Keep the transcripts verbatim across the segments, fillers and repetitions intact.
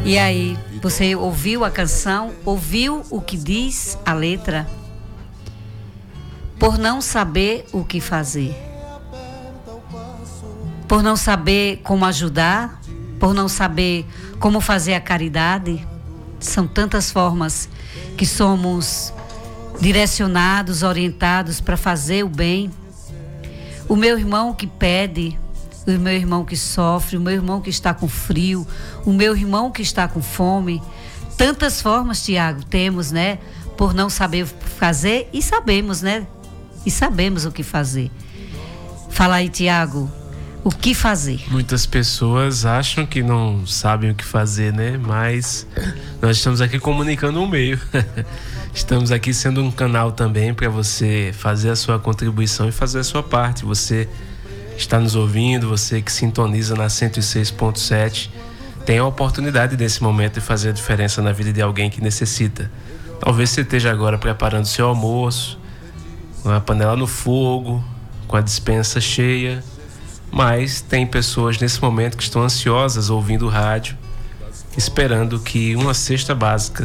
E aí, você ouviu a canção? Ouviu o que diz a letra? Por não saber o que fazer, por não saber como ajudar, por não saber como fazer a caridade, são tantas formas que somos direcionados, orientados para fazer o bem. O meu irmão que pede, o meu irmão que sofre, o meu irmão que está com frio, o meu irmão que está com fome. Tantas formas, Tiago, temos, né? Por não saber fazer e sabemos, né? E sabemos o que fazer. Fala aí, Tiago, o que fazer? Muitas pessoas acham que não sabem o que fazer, né? Mas nós estamos aqui comunicando um meio. Estamos aqui sendo um canal também para você fazer a sua contribuição e fazer a sua parte. Você está nos ouvindo, você que sintoniza na cento e seis ponto sete, tem a oportunidade nesse momento de fazer a diferença na vida de alguém que necessita. Talvez você esteja agora preparando seu almoço, com a panela no fogo, com a despensa cheia, mas tem pessoas nesse momento que estão ansiosas ouvindo o rádio, esperando que uma cesta básica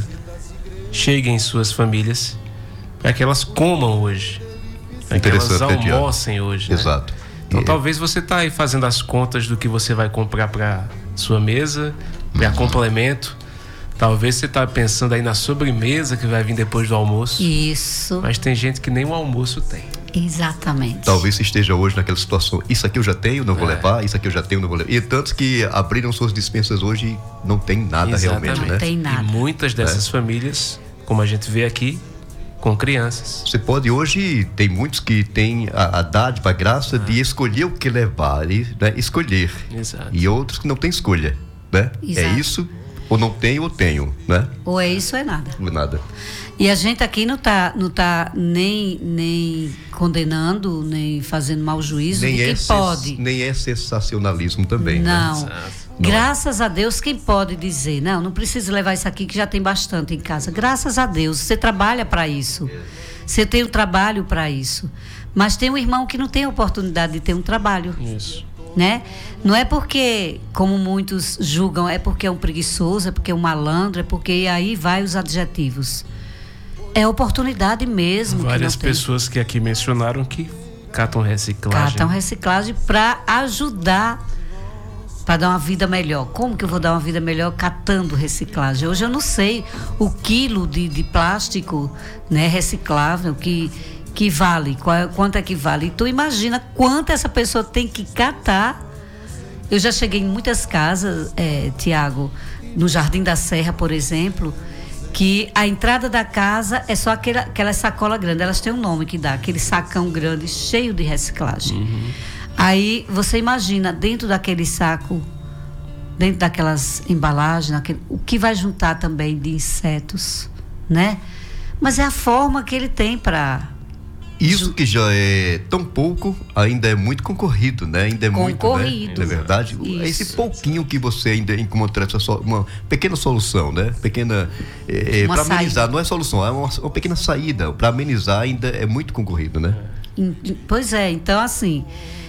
chegue em suas famílias para que elas comam hoje, para que elas almocem hoje, né? Exato. Então e... talvez você está aí fazendo as contas do que você vai comprar para sua mesa, para uhum. complemento. Talvez você está pensando aí na sobremesa que vai vir depois do almoço. Isso. Mas tem gente que nem o almoço tem. Exatamente. Talvez você esteja hoje naquela situação, isso aqui eu já tenho, não vou é. levar, isso aqui eu já tenho, não vou levar. E tantos que abriram suas dispensas hoje não tem nada. Exatamente. Realmente, né? Não tem nada. E muitas dessas é. famílias, como a gente vê aqui, com crianças. Você pode hoje, tem muitos que têm a, a dádiva, a graça ah. de escolher o que levar, e, né? escolher. Exato. E outros que não têm escolha, né? Exato. É isso, ou não tenho, ou tenho, né? Ou é isso ou é nada. Ou é nada. E a gente aqui não está não tá nem, nem condenando, nem fazendo mau juízo nem de quem é pode. Nem é sensacionalismo também. Não. Né? Graças a Deus, quem pode dizer, não, não precisa levar isso aqui que já tem bastante em casa. Graças a Deus, você trabalha para isso. Você tem um trabalho para isso. Mas tem um irmão que não tem a oportunidade de ter um trabalho. Isso. Né? Não é porque, como muitos julgam, é porque é um preguiçoso, é porque é um malandro, é porque aí vai os adjetivos. É oportunidade mesmo. Várias que não pessoas que aqui mencionaram que catam reciclagem. Catam reciclagem para ajudar, para dar uma vida melhor. Como que eu vou dar uma vida melhor catando reciclagem? Hoje eu não sei o quilo de, de plástico, né, reciclável que, que vale, qual, quanto é que vale. Então imagina quanto essa pessoa tem que catar. Eu já cheguei em muitas casas, é, Tiago, no Jardim da Serra, por exemplo, que a entrada da casa é só aquela, aquela sacola grande, elas têm um nome que dá, aquele sacão grande cheio de reciclagem. Uhum. Aí você imagina, dentro daquele saco, dentro daquelas embalagens, naquele, o que vai juntar também de insetos, né? Mas é a forma que ele tem para... Isso que já é tão pouco, ainda é muito concorrido, né? Ainda é concorrido. Muito, né? Não é verdade? Isso. Esse pouquinho que você ainda encontra essa so, uma pequena solução, né? Pequena é, para amenizar, não é solução, é uma, uma pequena saída para amenizar, ainda é muito concorrido, né? Pois é, então assim,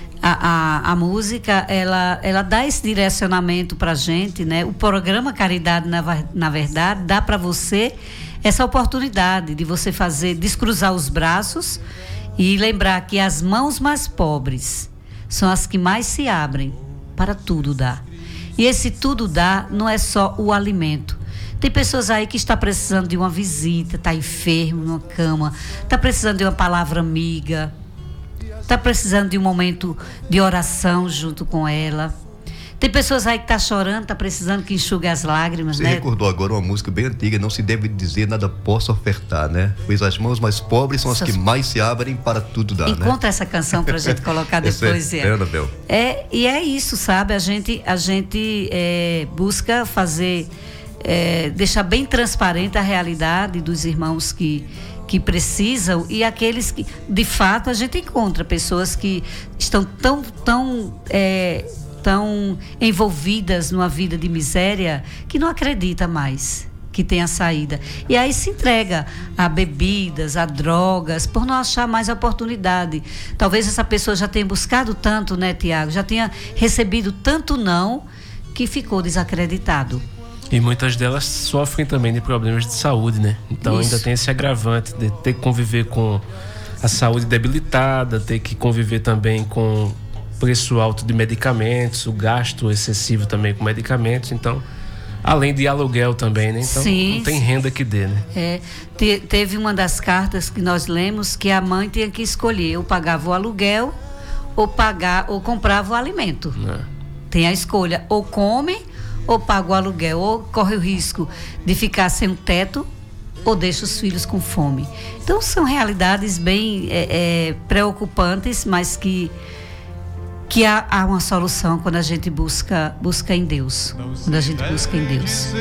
a, a, a música ela, ela dá esse direcionamento para a gente, né? O programa Caridade na, na verdade dá para você essa oportunidade de você fazer, descruzar os braços e lembrar que as mãos mais pobres são as que mais se abrem para tudo dar. E esse tudo dar não é só o alimento. Tem pessoas aí que estão precisando de uma visita, está enfermo numa cama, está precisando de uma palavra amiga, está precisando de um momento de oração junto com ela. Tem pessoas aí que estão tá chorando, está precisando que enxugue as lágrimas, Você né? Você recordou agora uma música bem antiga, não se deve dizer nada posso ofertar, né? Pois as mãos mais pobres são as que mais se abrem para tudo dar, Encontra, né? Encontra essa canção para a gente colocar depois. é, é, é, e é isso, sabe? A gente, a gente é, busca fazer, é, deixar bem transparente a realidade dos irmãos que... que precisam e aqueles que, de fato, a gente encontra pessoas que estão tão, tão, é, tão envolvidas numa vida de miséria que não acredita mais que tem a saída. E aí se entrega a bebidas, a drogas, por não achar mais oportunidade. Talvez essa pessoa já tenha buscado tanto, né, Tiago? Já tenha recebido tanto não que ficou desacreditado. E muitas delas sofrem também de problemas de saúde, né? Então Isso. ainda tem esse agravante de ter que conviver com a saúde debilitada, ter que conviver também com preço alto de medicamentos, o gasto excessivo também com medicamentos, então, além de aluguel também, né? Então Sim, não tem sim. renda que dê, né? É, te, teve uma das cartas que nós lemos que a mãe tinha que escolher, ou pagava o aluguel, ou pagar, ou comprava o alimento. Né? Tem a escolha, ou come, ou paga o aluguel, ou corre o risco de ficar sem um teto, ou deixa os filhos com fome. Então são realidades bem é, é, preocupantes, mas que que há, há uma solução quando a gente busca busca em Deus, quando a gente busca em Deus.